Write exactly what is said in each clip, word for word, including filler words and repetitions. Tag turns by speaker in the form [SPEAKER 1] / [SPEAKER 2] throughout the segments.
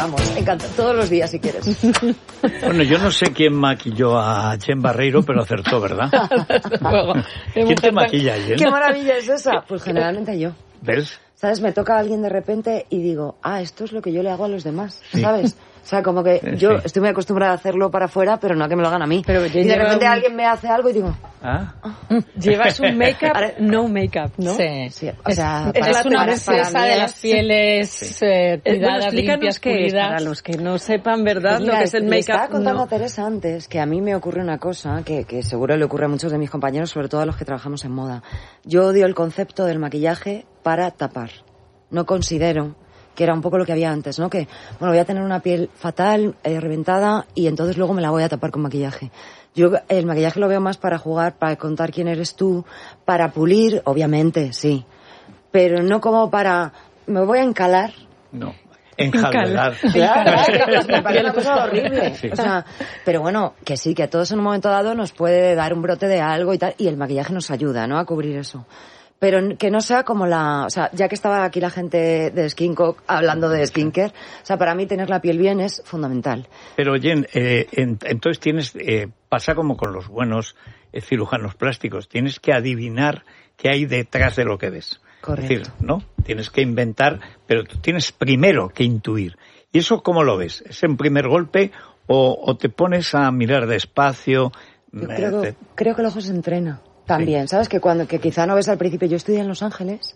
[SPEAKER 1] Vamos, encanta, todos los días si quieres.
[SPEAKER 2] Bueno, yo no sé quién maquilló a Jen Barreiro, pero acertó, ¿verdad?
[SPEAKER 3] Luego,
[SPEAKER 2] ¿Quién te maquilla, Jen?
[SPEAKER 1] ¿Qué maravilla es esa? Pues generalmente yo.
[SPEAKER 2] ¿Ves?
[SPEAKER 1] ¿Sabes? Me toca a alguien de repente y digo, ah, esto es lo que yo le hago a los demás, ¿sabes? O sea, como que
[SPEAKER 2] Sí.
[SPEAKER 1] yo estoy muy acostumbrada a hacerlo para afuera, pero no a que me lo hagan a mí.
[SPEAKER 3] Pero
[SPEAKER 1] y de
[SPEAKER 3] lleva
[SPEAKER 1] repente
[SPEAKER 3] un-
[SPEAKER 1] alguien me hace algo y digo...
[SPEAKER 2] ¿Ah?
[SPEAKER 3] Llevas un make-up,
[SPEAKER 1] Ahora-
[SPEAKER 3] no make-up, ¿no?
[SPEAKER 4] Sí.
[SPEAKER 1] Sí, o sea,
[SPEAKER 3] Es
[SPEAKER 1] para-
[SPEAKER 3] una
[SPEAKER 1] para-
[SPEAKER 3] princesa
[SPEAKER 1] para mí
[SPEAKER 4] de
[SPEAKER 1] es-
[SPEAKER 4] las pieles eh,
[SPEAKER 3] Eh, bueno,
[SPEAKER 4] cuidadas,
[SPEAKER 3] explícanos
[SPEAKER 4] limpias,
[SPEAKER 3] qué es
[SPEAKER 4] pulidas.
[SPEAKER 3] para los que no sepan, ¿verdad?
[SPEAKER 1] Pues mira,
[SPEAKER 3] lo que es el
[SPEAKER 1] le estaba
[SPEAKER 3] make-up.
[SPEAKER 1] contando
[SPEAKER 3] No.
[SPEAKER 1] a Teresa antes que a mí me ocurre una cosa que, que seguro le ocurre a muchos de mis compañeros, sobre todo a los que trabajamos en moda. Yo odio el concepto del maquillaje para tapar. No considero que era un poco lo que había antes, ¿no? Que, bueno, voy a tener una piel fatal, eh, reventada, y entonces luego me la voy a tapar con maquillaje. Yo el maquillaje lo veo más para jugar, para contar quién eres tú, para pulir, obviamente, sí. Pero no como para, me voy a encalar.
[SPEAKER 2] No. Enjalbelar.
[SPEAKER 1] Claro, claro, me parece una cosa horrible.
[SPEAKER 2] Sí.
[SPEAKER 1] O sea, pero bueno, que sí, que a todos en un momento dado nos puede dar un brote de algo y tal, y el maquillaje nos ayuda, ¿no?, a cubrir eso. Pero que no sea como la... O sea, ya que estaba aquí la gente de Skincock hablando de skincare, o sea, para mí tener la piel bien es fundamental.
[SPEAKER 2] Pero, Jen, eh, en- entonces tienes... Eh, pasa como con los buenos eh, cirujanos plásticos. Tienes que adivinar qué hay detrás de lo que ves.
[SPEAKER 1] Correcto.
[SPEAKER 2] Es decir, ¿no? Tienes que inventar, pero tú tienes primero que intuir. ¿Y eso cómo lo ves? ¿Es en primer golpe o, o te pones a mirar despacio?
[SPEAKER 1] Yo
[SPEAKER 2] Eh,
[SPEAKER 1] creo,
[SPEAKER 2] te-
[SPEAKER 1] creo que el ojo se entrena también, ¿sabes? Que cuando que quizá no ves al principio. Yo estudié en Los Ángeles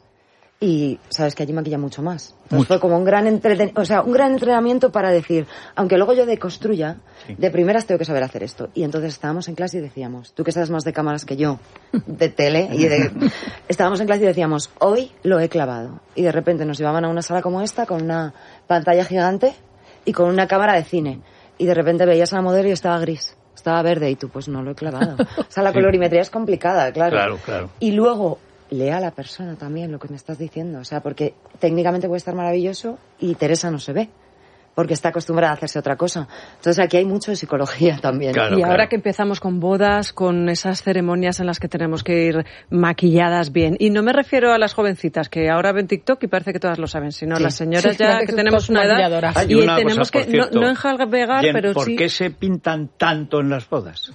[SPEAKER 1] y sabes que allí maquilla mucho más. Entonces
[SPEAKER 2] Mucho.
[SPEAKER 1] fue como un gran entreten- o sea, un gran entrenamiento para decir, aunque luego yo deconstruya,
[SPEAKER 2] Sí.
[SPEAKER 1] de primeras tengo que saber hacer esto. Y entonces estábamos en clase y decíamos, tú que sabes más de cámaras que yo, de tele, y de... estábamos en clase y decíamos, hoy lo he clavado. Y de repente nos llevaban a una sala como esta, con una pantalla gigante y con una cámara de cine. Y de repente veías a la modelo y estaba gris. Estaba verde y tú, pues no lo he clavado. O sea, la
[SPEAKER 2] Sí.
[SPEAKER 1] colorimetría es complicada, claro.
[SPEAKER 2] Claro, claro.
[SPEAKER 1] Y luego, lea a la persona también lo que me estás diciendo. O sea, porque técnicamente puede estar maravilloso y Teresa no se ve. Porque está acostumbrada a hacerse otra cosa. Entonces aquí hay mucho de psicología también.
[SPEAKER 2] Claro.
[SPEAKER 3] Y ahora que empezamos con bodas, con esas ceremonias en las que tenemos que ir maquilladas bien. Y no me refiero a las jovencitas que ahora ven TikTok y parece que todas lo saben, sino
[SPEAKER 1] Sí.
[SPEAKER 3] las señoras
[SPEAKER 1] Sí,
[SPEAKER 3] ya
[SPEAKER 1] que
[SPEAKER 3] que
[SPEAKER 1] son
[SPEAKER 3] tenemos
[SPEAKER 4] top
[SPEAKER 3] una edad
[SPEAKER 4] maquilladoras.
[SPEAKER 2] Hay
[SPEAKER 3] y
[SPEAKER 2] una
[SPEAKER 3] tenemos
[SPEAKER 2] cosa, por
[SPEAKER 3] que no,
[SPEAKER 2] cierto.
[SPEAKER 3] no enjalbegar,
[SPEAKER 2] Jen,
[SPEAKER 3] pero
[SPEAKER 2] ¿por
[SPEAKER 3] sí.
[SPEAKER 2] qué se pintan tanto en las bodas?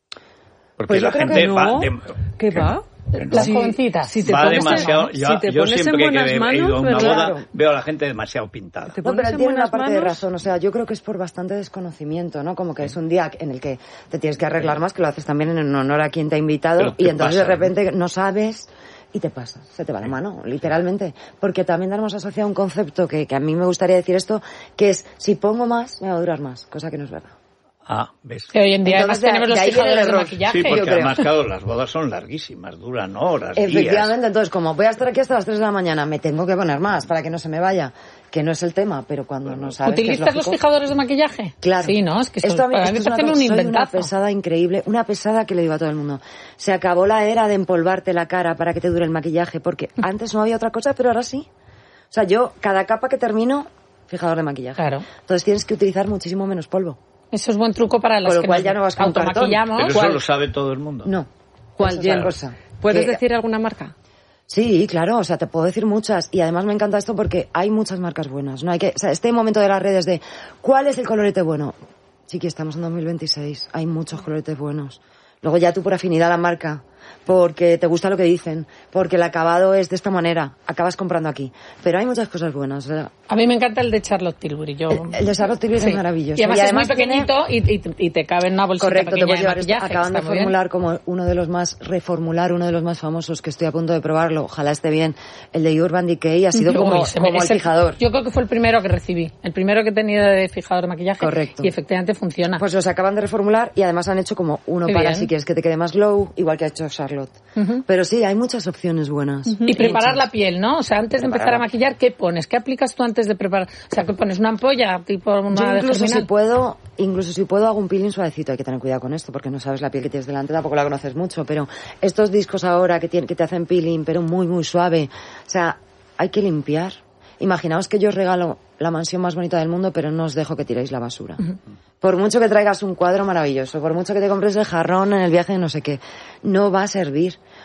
[SPEAKER 2] Porque
[SPEAKER 1] Pues yo
[SPEAKER 2] la
[SPEAKER 1] creo
[SPEAKER 2] gente
[SPEAKER 1] que
[SPEAKER 2] va...
[SPEAKER 3] no.
[SPEAKER 2] de-
[SPEAKER 3] ¿Qué
[SPEAKER 2] que
[SPEAKER 3] va?
[SPEAKER 2] no.
[SPEAKER 4] Las
[SPEAKER 3] Sí,
[SPEAKER 4] jovencitas.
[SPEAKER 3] si te
[SPEAKER 2] Va
[SPEAKER 3] pones en-
[SPEAKER 2] demasiado...
[SPEAKER 3] si
[SPEAKER 2] yo
[SPEAKER 3] te
[SPEAKER 2] yo
[SPEAKER 3] pones en
[SPEAKER 2] siempre que
[SPEAKER 3] buenas
[SPEAKER 2] he ido
[SPEAKER 3] manos,
[SPEAKER 2] a una
[SPEAKER 3] ¿verdad?
[SPEAKER 2] boda
[SPEAKER 1] Claro.
[SPEAKER 2] veo a la gente demasiado pintada.
[SPEAKER 3] Te
[SPEAKER 1] No,
[SPEAKER 3] pones
[SPEAKER 1] pero
[SPEAKER 3] en
[SPEAKER 1] tiene una
[SPEAKER 3] buenas
[SPEAKER 1] parte de
[SPEAKER 3] manos.
[SPEAKER 1] razón. O sea, yo creo que es por bastante desconocimiento, ¿no? Como que es un día en el que te tienes que arreglar más, que lo haces también en honor a quien te ha invitado,
[SPEAKER 2] Pero te
[SPEAKER 1] y entonces
[SPEAKER 2] pasa,
[SPEAKER 1] de repente no sabes y te pasa, se te va la mano, literalmente. Porque también tenemos asociado un concepto que, que a mí me gustaría decir esto, que es, si pongo más, me va a durar más, cosa que no es verdad.
[SPEAKER 2] Ah, ¿ves?
[SPEAKER 4] Que hoy en día
[SPEAKER 1] Entonces,
[SPEAKER 4] además tenemos
[SPEAKER 1] de
[SPEAKER 4] los
[SPEAKER 1] ahí viene el
[SPEAKER 4] fijadores de
[SPEAKER 1] error.
[SPEAKER 4] maquillaje.
[SPEAKER 2] Sí, porque
[SPEAKER 1] yo creo.
[SPEAKER 2] además, claro, las bodas son larguísimas, duran horas, días.
[SPEAKER 1] Efectivamente, entonces como voy a estar aquí hasta las tres de la mañana, me tengo que poner más para que no se me vaya, que no es el tema, pero cuando no sabes que es
[SPEAKER 4] ¿Utilizas los
[SPEAKER 1] lógico-
[SPEAKER 4] fijadores de maquillaje?
[SPEAKER 1] Claro.
[SPEAKER 4] Sí, ¿no? Es que esto,
[SPEAKER 1] Esto a mí,
[SPEAKER 4] para
[SPEAKER 1] esto
[SPEAKER 4] mí
[SPEAKER 1] es
[SPEAKER 4] me
[SPEAKER 1] una
[SPEAKER 4] parecen
[SPEAKER 1] cosa-
[SPEAKER 4] un
[SPEAKER 1] soy una
[SPEAKER 4] inventazo.
[SPEAKER 1] pesada increíble, una pesada que le digo a todo el mundo. Se acabó la era de empolvarte la cara para que te dure el maquillaje, porque antes no había otra cosa, pero ahora sí. O sea, yo, cada capa que termino, fijador de maquillaje.
[SPEAKER 4] Claro.
[SPEAKER 1] Entonces tienes que utilizar muchísimo menos polvo.
[SPEAKER 4] Eso es buen truco para las
[SPEAKER 1] Con lo
[SPEAKER 4] que
[SPEAKER 1] cual
[SPEAKER 4] nos
[SPEAKER 1] ya no vas con un cartón.
[SPEAKER 4] automaquillamos.
[SPEAKER 2] Pero eso
[SPEAKER 1] ¿Cuál?
[SPEAKER 2] lo sabe todo el mundo.
[SPEAKER 1] No.
[SPEAKER 3] ¿Cuál,
[SPEAKER 1] Esa es la
[SPEAKER 3] Jen?
[SPEAKER 1] cosa.
[SPEAKER 3] ¿Puedes
[SPEAKER 1] Que-
[SPEAKER 3] decir alguna marca?
[SPEAKER 1] Sí, claro, o sea, te puedo decir muchas. Y además me encanta esto porque hay muchas marcas buenas. No hay que, o sea, este momento de las redes de ¿cuál es el colorete bueno? Chiqui, estamos en dos mil veintiséis. Hay muchos coloretes buenos. Luego ya tú por afinidad a la marca, porque te gusta lo que dicen, porque el acabado es de esta manera, acabas comprando aquí. Pero hay muchas cosas buenas. O sea,
[SPEAKER 4] A mí me encanta el de Charlotte Tilbury. Yo...
[SPEAKER 1] el, el de Charlotte Tilbury
[SPEAKER 4] Sí.
[SPEAKER 1] es maravilloso.
[SPEAKER 4] Y además, es muy
[SPEAKER 1] tiene-
[SPEAKER 4] pequeñito y, y, y te cabe en una bolsita
[SPEAKER 1] Correcto, te
[SPEAKER 4] pequeña
[SPEAKER 1] puedes
[SPEAKER 4] de
[SPEAKER 1] llevar esto.
[SPEAKER 4] maquillaje.
[SPEAKER 1] Acaban de
[SPEAKER 4] está muy bien.
[SPEAKER 1] formular como uno de los más, reformular uno de los más famosos que estoy a punto de probarlo. Ojalá esté bien. El de Urban Decay ha sido como,
[SPEAKER 4] Uy, se me-
[SPEAKER 1] como el
[SPEAKER 4] ese-
[SPEAKER 1] fijador.
[SPEAKER 4] Yo creo que fue el primero que recibí. El primero que he tenido de fijador de maquillaje.
[SPEAKER 1] Correcto.
[SPEAKER 4] Y efectivamente funciona.
[SPEAKER 1] Pues los acaban de reformular y además han hecho como uno
[SPEAKER 4] Qué
[SPEAKER 1] para
[SPEAKER 4] bien.
[SPEAKER 1] si quieres que te quede más glow, igual que ha hecho Charlotte.
[SPEAKER 4] Ujú.
[SPEAKER 1] Pero sí, hay muchas opciones buenas.
[SPEAKER 4] Y preparar
[SPEAKER 1] Muchas.
[SPEAKER 4] la piel, ¿no? O sea, antes de empezar a
[SPEAKER 1] Prepararla.
[SPEAKER 4] maquillar, ¿qué pones? ¿Qué aplicas tú antes de preparar? O sea, ¿qué pones? ¿Una ampolla? Tipo una
[SPEAKER 1] Yo
[SPEAKER 4] de
[SPEAKER 1] incluso si
[SPEAKER 4] germinal?
[SPEAKER 1] puedo, incluso si puedo hago un peeling suavecito. Hay que tener cuidado con esto porque no sabes la piel que tienes delante, tampoco la conoces mucho. Pero estos discos ahora que, tienen, que te hacen peeling, pero muy, muy suave. O sea, hay que limpiar. Imaginaos que yo os regalo la mansión más bonita del mundo, pero no os dejo que tiréis la basura. Uh-huh. Por mucho que traigas un cuadro maravilloso, por mucho que te compres el jarrón en el viaje de no sé qué, no va a servir.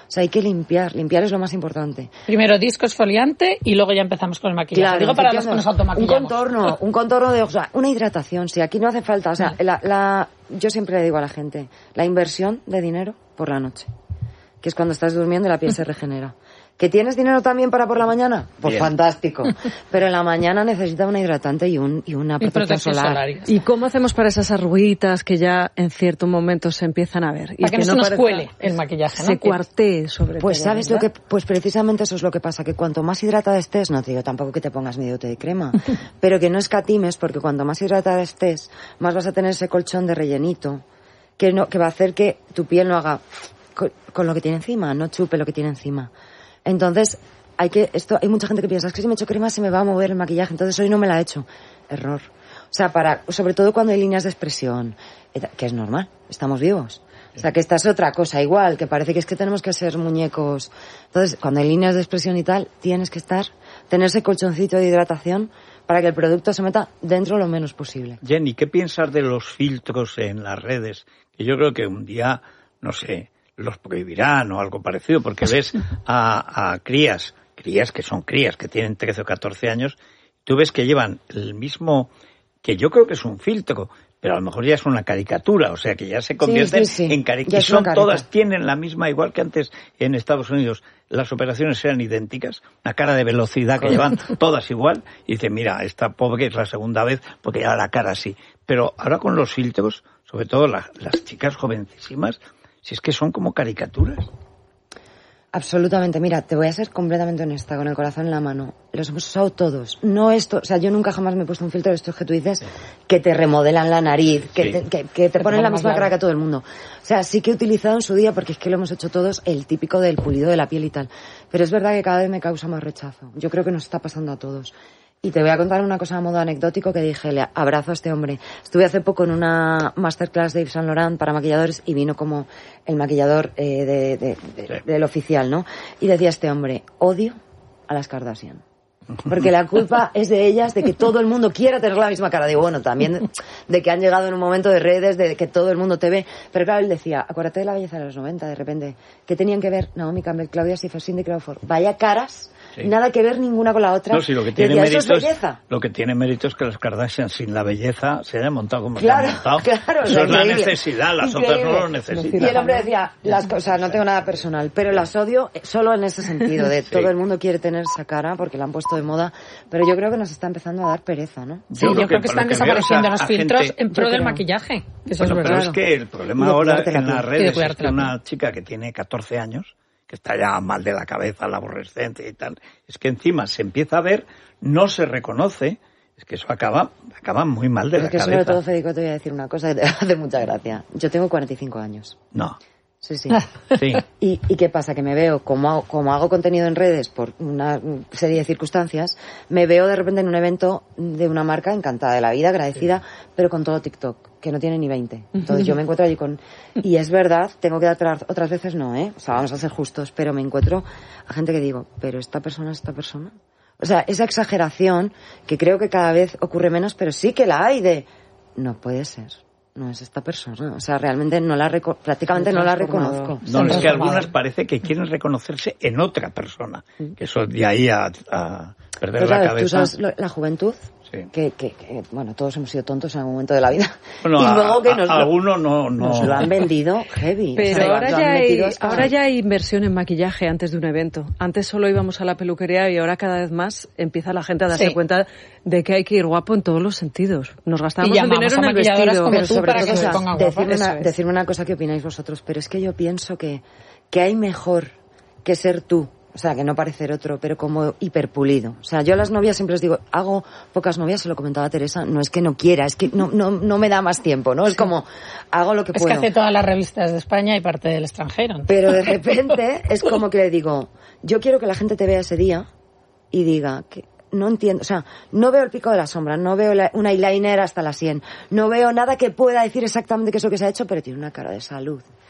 [SPEAKER 1] O sea, hay que limpiar. Limpiar es lo más importante.
[SPEAKER 4] Primero disco exfoliante y luego ya empezamos con el maquillaje.
[SPEAKER 1] Claro,
[SPEAKER 4] Digo para los que nos automaquillamos.
[SPEAKER 1] Un contorno, un contorno de ojos, o sea, una hidratación. Si aquí no hace falta, o sea, la, la, yo siempre le digo a la gente, la inversión de dinero por la noche, que es cuando estás durmiendo y la piel se regenera. ¿Que tienes dinero también para por la mañana? Pues bien. Fantástico. Pero en la mañana necesita una hidratante y, un, y una protección, y protección solar. solar.
[SPEAKER 3] ¿Y cómo hacemos para esas arruguitas que ya en cierto momento se empiezan a ver?
[SPEAKER 4] Para y que, que no se nos cuele el maquillaje, ¿no?
[SPEAKER 3] Se cuartee sobre
[SPEAKER 1] pues
[SPEAKER 3] todo.
[SPEAKER 1] Pues sabes ¿verdad? Lo que, pues precisamente eso es lo que pasa, que cuanto más hidratada estés, no te digo tampoco que te pongas medio té de crema, pero que no escatimes, porque cuanto más hidratada estés, más vas a tener ese colchón de rellenito, que no, que va a hacer que tu piel no haga con, con lo que tiene encima, no chupe lo que tiene encima. Entonces, hay que, esto, hay mucha gente que piensa, es que si me echo crema se me va a mover el maquillaje, entonces hoy no me la he hecho. Error. O sea, para, sobre todo cuando hay líneas de expresión, que es normal, estamos vivos. O sea, que esta es otra cosa igual, que parece que es que tenemos que ser muñecos. Entonces, cuando hay líneas de expresión y tal, tienes que estar, tener ese colchoncito de hidratación para que el producto se meta dentro lo menos posible.
[SPEAKER 2] Jenny, ¿qué piensas de los filtros en las redes? Que yo creo que un día, no sé, los prohibirán o algo parecido, porque ves a, a crías, crías que son crías, que tienen trece o catorce años, tú ves que llevan el mismo, que yo creo que es un filtro, pero a lo mejor ya es una caricatura, o sea que ya se convierten sí, sí, sí. en caricaturas. Y son todas, tienen la misma, igual que antes en Estados Unidos, las operaciones eran idénticas, una cara de velocidad que llevan todas igual, y dicen, mira, esta pobre es la segunda vez porque ya la cara así. Pero ahora con los filtros, sobre todo la, las chicas jovencísimas, si es que son como caricaturas.
[SPEAKER 1] Absolutamente. Mira, te voy a ser completamente honesta, con el corazón en la mano. Los hemos usado todos. No esto, o sea, yo nunca jamás me he puesto un filtro de estos que tú dices, que te remodelan la nariz, que, sí. te, que, que te ponen la misma cara que a todo el mundo. O sea, sí que he utilizado en su día, porque es que lo hemos hecho todos, el típico del pulido de la piel y tal. Pero es verdad que cada vez me causa más rechazo. Yo creo que nos está pasando a todos. Y te voy a contar una cosa a modo anecdótico que dije, le abrazo a este hombre. Estuve hace poco en una masterclass de Yves Saint Laurent para maquilladores y vino como el maquillador eh, de, de, de, sí. del oficial, ¿no? Y decía este hombre, odio a las Kardashian. Porque la culpa es de ellas, de que todo el mundo quiera tener la misma cara. Digo, bueno, también de, de que han llegado en un momento de redes, de que todo el mundo te ve. Pero claro, él decía, acuérdate de la belleza de los noventa, de repente. ¿Qué tenían que ver Naomi Campbell, Claudia Schiffer, Cindy Crawford? Vaya caras. Sí. Nada que ver ninguna con la otra.
[SPEAKER 2] No, sí, lo que tiene decía, mérito es, es lo que tiene mérito es que las Kardashian sin la belleza se hayan montado como
[SPEAKER 1] claro,
[SPEAKER 2] se han montado.
[SPEAKER 1] Claro,
[SPEAKER 2] eso es la necesidad, las increíble. Otras no lo necesitan.
[SPEAKER 1] Y el hombre decía, las cosas, no tengo nada personal, pero las odio solo en ese sentido, de sí. todo el mundo quiere tener esa cara porque la han puesto de moda, pero yo creo que nos está empezando a dar pereza, ¿no?
[SPEAKER 4] Sí, yo, yo creo que, que están desapareciendo los filtros gente, en pro del maquillaje. Eso
[SPEAKER 2] bueno,
[SPEAKER 4] es
[SPEAKER 2] pero es que el problema ahora en las redes es que una chica que tiene catorce años que está ya mal de la cabeza, la aborrecente y tal, es que encima se empieza a ver, no se reconoce, es que eso acaba acaba muy mal de
[SPEAKER 1] es
[SPEAKER 2] la
[SPEAKER 1] que
[SPEAKER 2] cabeza.
[SPEAKER 1] Sobre todo, Federico, te voy a decir una cosa que te hace mucha gracia. Yo tengo cuarenta y cinco años.
[SPEAKER 2] No.
[SPEAKER 1] Sí, sí.
[SPEAKER 2] sí.
[SPEAKER 1] ¿Y, ¿Y qué pasa? Que me veo, como hago, como hago contenido en redes por una serie de circunstancias, me veo de repente en un evento de una marca encantada de la vida, agradecida, sí. pero con todo TikTok, que no tiene ni veinte. Entonces yo me encuentro allí con... Y es verdad, tengo que dar otras veces no, ¿eh? O sea, vamos a ser justos, pero me encuentro a gente que digo, ¿pero esta persona es esta persona? O sea, esa exageración, que creo que cada vez ocurre menos, pero sí que la hay de... No puede ser. No es esta persona, o sea, realmente no la reco- prácticamente no la reconozco.
[SPEAKER 2] No, es que algunas parece que quieren reconocerse en otra persona, que eso de ahí a, a perder
[SPEAKER 1] pues,
[SPEAKER 2] la
[SPEAKER 1] ¿sabes?
[SPEAKER 2] cabeza.
[SPEAKER 1] Tú sabes lo, la juventud, sí. que, que, que, bueno, todos hemos sido tontos en algún momento de la vida.
[SPEAKER 2] Bueno,
[SPEAKER 1] y
[SPEAKER 2] a,
[SPEAKER 1] luego que nos,
[SPEAKER 2] a, alguno no, no.
[SPEAKER 1] nos lo han vendido heavy.
[SPEAKER 3] Pero
[SPEAKER 1] o sea,
[SPEAKER 3] ahora, ya hay, ahora ya hay inversión en maquillaje antes de un evento. Antes solo íbamos a la peluquería y ahora cada vez más empieza la gente a darse sí. cuenta de que hay que ir guapo en todos los sentidos. Nos gastamos el dinero en el vestido.
[SPEAKER 4] Como tú para que se ponga guapa.
[SPEAKER 1] Decirme una, decirme una cosa que opináis vosotros, pero es que yo pienso que, que hay mejor que ser tú. O sea, que no parecer otro, pero como hiperpulido. O sea, yo a las novias siempre les digo, hago pocas novias, se lo comentaba Teresa, no es que no quiera, es que no no no me da más tiempo, ¿no? Es sí. como, hago lo que
[SPEAKER 4] es
[SPEAKER 1] puedo.
[SPEAKER 4] Es que hace todas las revistas de España y parte del extranjero. ¿No?
[SPEAKER 1] Pero de repente es como que le digo, yo quiero que la gente te vea ese día y diga que no entiendo, o sea, no veo el pico de la sombra, no veo la, un eyeliner hasta la sien, no veo nada que pueda decir exactamente qué es lo que se ha hecho, pero tiene una cara de salud.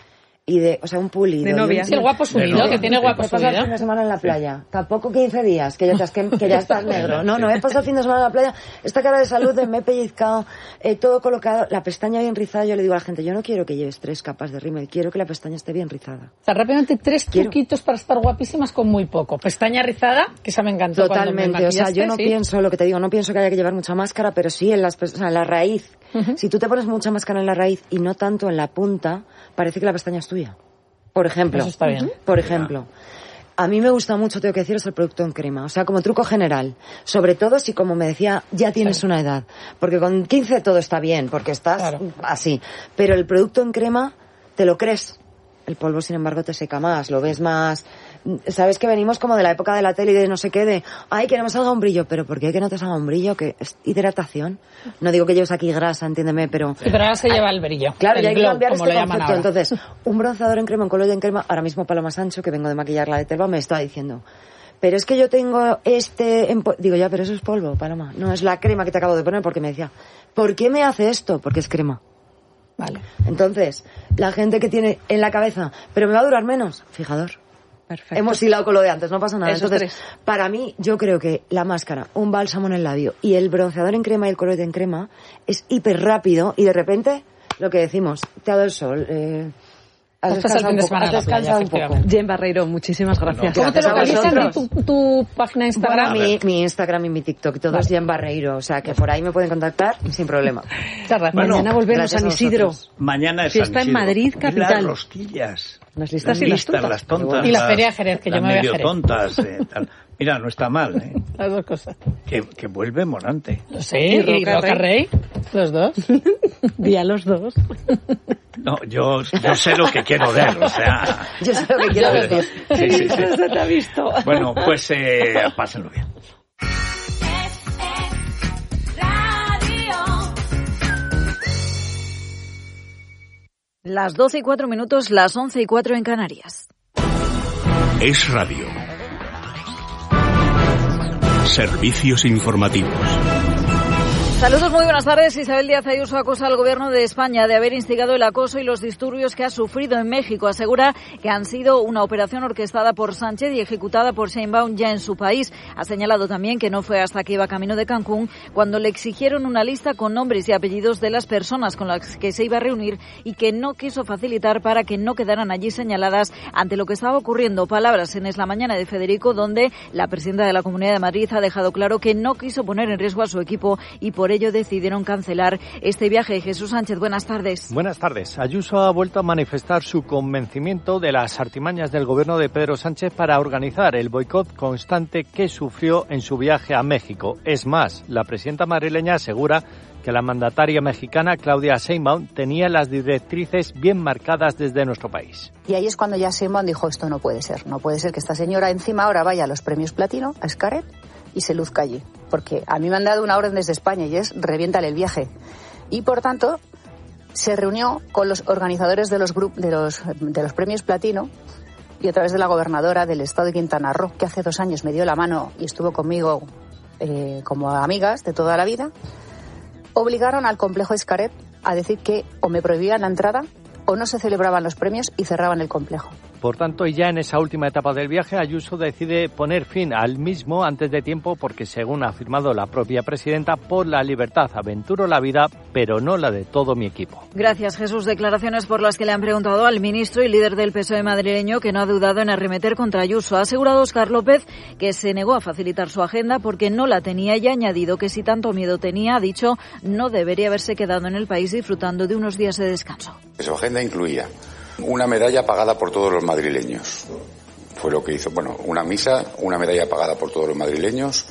[SPEAKER 1] y de, o sea, un pulido.
[SPEAKER 3] De novia.
[SPEAKER 4] Sí, el guapo subido, que tiene guapo
[SPEAKER 1] He pasado el fin
[SPEAKER 4] subido.
[SPEAKER 1] de semana en la playa. Tampoco quince días, que ya, te has, que, que ya estás negro. No, no, he pasado el fin de semana en la playa. Esta cara de salud, me he pellizcado, eh, todo colocado, la pestaña bien rizada. Yo le digo a la gente, yo no quiero que lleves tres capas de rímel, quiero que la pestaña esté bien rizada.
[SPEAKER 4] O sea, rápidamente tres
[SPEAKER 1] Quiero.
[SPEAKER 4] truquitos para estar guapísimas con muy poco. Pestaña rizada, que esa me encantó.
[SPEAKER 1] Totalmente,
[SPEAKER 4] cuando me
[SPEAKER 1] o sea, yo no
[SPEAKER 4] maquillaste, sí.
[SPEAKER 1] pienso, lo que te digo, no pienso que haya que llevar mucha máscara, pero sí en, las, o sea, en la raíz. Uh-huh. Si tú te pones mucha máscara en la raíz y no tanto en la punta, parece que la pestaña es tuya. Por ejemplo.
[SPEAKER 4] Eso está bien.
[SPEAKER 1] Por ejemplo. A mí me gusta mucho, tengo que deciros, el producto en crema. O sea, como truco general. Sobre todo si, como me decía, ya tienes sí. una edad. Porque con quince todo está bien, porque estás claro. así. Pero el producto en crema, te lo crees. El polvo, sin embargo, te seca más, lo ves más... Sabes que venimos como de la época de la tele y de no sé qué, de... Ay, que no me salga un brillo. ¿Pero por qué que no te salga un brillo? Que es hidratación. No digo que lleves aquí grasa, entiéndeme, pero...
[SPEAKER 4] Sí, pero ahora se lleva el brillo.
[SPEAKER 1] Claro,
[SPEAKER 4] el
[SPEAKER 1] y hay
[SPEAKER 4] glow,
[SPEAKER 1] que cambiar
[SPEAKER 4] como
[SPEAKER 1] este
[SPEAKER 4] lo llaman
[SPEAKER 1] concepto.
[SPEAKER 4] ahora.
[SPEAKER 1] Entonces, un bronceador en crema, un color en crema... Ahora mismo Paloma Sancho, que vengo de maquillarla de Telva, me está diciendo... Pero es que yo tengo este... En po-". Digo, ya, pero eso es polvo, Paloma. No, es la crema que te acabo de poner, porque me decía... ¿Por qué me hace esto? Porque es crema.
[SPEAKER 4] Vale.
[SPEAKER 1] Entonces, la gente que tiene en la cabeza, pero me va a durar menos, fijador.
[SPEAKER 3] Perfecto.
[SPEAKER 1] Hemos hilado con lo de antes, no pasa nada.
[SPEAKER 3] Esos
[SPEAKER 1] Entonces,
[SPEAKER 3] tres.
[SPEAKER 1] para mí, yo creo que la máscara, un bálsamo en el labio y el bronceador en crema y el colorete en crema es hiper rápido y de repente, lo que decimos, te ha dado el sol, eh, has descansado un poco. Has descansado un poco.
[SPEAKER 3] Jen Barreiro, muchísimas gracias.
[SPEAKER 4] ¿Cómo te
[SPEAKER 1] Gracias
[SPEAKER 4] localizan tu, tu página de Instagram?
[SPEAKER 1] Bueno, mi, mi Instagram y mi TikTok, todo es Jen Barreiro, o sea que por ahí me pueden contactar sin problema.
[SPEAKER 3] Bueno, mañana volvemos a San Isidro.
[SPEAKER 2] Mañana es
[SPEAKER 3] Fiesta
[SPEAKER 2] San Isidro.
[SPEAKER 3] en Madrid, capital.
[SPEAKER 2] Y las rosquillas.
[SPEAKER 3] Las listas
[SPEAKER 2] las
[SPEAKER 3] y las
[SPEAKER 2] listas,
[SPEAKER 3] tontas.
[SPEAKER 2] las tontas.
[SPEAKER 4] Y la feria de Jerez, que yo
[SPEAKER 2] las
[SPEAKER 4] me voy a
[SPEAKER 2] medio
[SPEAKER 4] Jerez.
[SPEAKER 2] tontas, eh, tal. Mira, no está mal, ¿eh?
[SPEAKER 4] Las dos cosas.
[SPEAKER 2] Que, que vuelve Morante.
[SPEAKER 4] Sí, y Roca, Roca Rey. Rey. Los dos.
[SPEAKER 3] Di a los dos.
[SPEAKER 2] No, yo, yo sé lo que quiero ver, o sea...
[SPEAKER 1] Yo sé lo que quiero ver.
[SPEAKER 2] Sí, sí, sí.
[SPEAKER 3] No se te ha visto.
[SPEAKER 2] Bueno, pues eh, pásenlo bien.
[SPEAKER 5] Las doce y cuatro minutos, las once y cuatro en Canarias.
[SPEAKER 6] Es Radio. Servicios informativos.
[SPEAKER 5] Saludos, muy buenas tardes. Isabel Díaz Ayuso acusa al Gobierno de España de haber instigado el acoso y los disturbios que ha sufrido en México. Asegura que han sido una operación orquestada por Sánchez y ejecutada por Sheinbaum ya en su país. Ha señalado también que no fue hasta que iba camino de Cancún cuando le exigieron una lista con nombres y apellidos de las personas con las que se iba a reunir y que no quiso facilitar para que no quedaran allí señaladas ante lo que estaba ocurriendo. Palabras en Es la Mañana de Federico, donde la presidenta de la Comunidad de Madrid ha dejado claro que no quiso poner en riesgo a su equipo y por ello decidieron cancelar este viaje. Jesús Sánchez, buenas tardes.
[SPEAKER 7] Buenas tardes. Ayuso ha vuelto a manifestar su convencimiento de las artimañas del gobierno de Pedro Sánchez para organizar el boicot constante que sufrió en su viaje a México. Es más, la presidenta madrileña asegura que la mandataria mexicana Claudia Sheinbaum tenía las directrices bien marcadas desde nuestro país.
[SPEAKER 8] Y ahí es cuando ya Sheinbaum dijo, esto no puede ser, no puede ser que esta señora encima ahora vaya a los premios Platino, a Xcaret, y se luzca allí. Porque a mí me han dado una orden desde España y es reviéntale el viaje. Y por tanto, se reunió con los organizadores de los, grup- de los, de los premios Platino y a través de la gobernadora del estado de Quintana Roo, que hace dos años me dio la mano y estuvo conmigo eh, como amigas de toda la vida, obligaron al complejo Xcaret a decir que o me prohibían la entrada o no se celebraban los premios y cerraban el complejo.
[SPEAKER 7] Por tanto, ya en esa última etapa del viaje, Ayuso decide poner fin al mismo antes de tiempo porque, según ha afirmado la propia presidenta, por la libertad aventuro la vida, pero no la de todo mi equipo.
[SPEAKER 5] Gracias, Jesús. Declaraciones por las que le han preguntado al ministro y líder del P S O E madrileño, que no ha dudado en arremeter contra Ayuso. Ha asegurado Óscar López que se negó a facilitar su agenda porque no la tenía y ha añadido que si tanto miedo tenía, ha dicho, no debería haberse quedado en el país disfrutando de unos días de descanso.
[SPEAKER 9] Su agenda incluía una medalla pagada por todos los madrileños. Fue lo que hizo, bueno, una misa, una medalla pagada por todos los madrileños,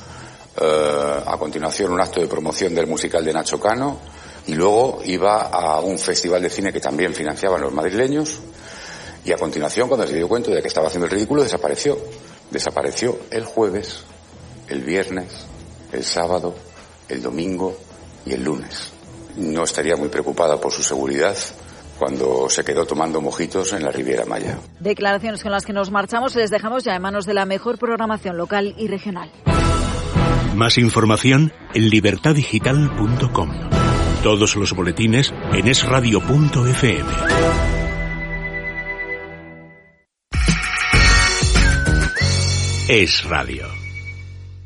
[SPEAKER 9] eh, a continuación un acto de promoción del musical de Nacho Cano y luego iba a un festival de cine que también financiaban los madrileños y a continuación, cuando se dio cuenta de que estaba haciendo el ridículo, desapareció. Desapareció el jueves, el viernes, el sábado, el domingo y el lunes. No estaría muy preocupada por su seguridad cuando se quedó tomando mojitos en la Riviera Maya.
[SPEAKER 5] Declaraciones con las que nos marchamos les dejamos ya en manos de la mejor programación local y regional.
[SPEAKER 6] Más información en libertad digital punto com. Todos los boletines en es radio punto efe eme. Es Radio.